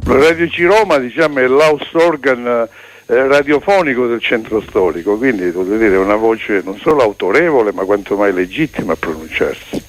Radio C Roma, diciamo, è l'house organ radiofonico del centro storico, quindi voglio dire è una voce non solo autorevole ma quanto mai legittima a pronunciarsi.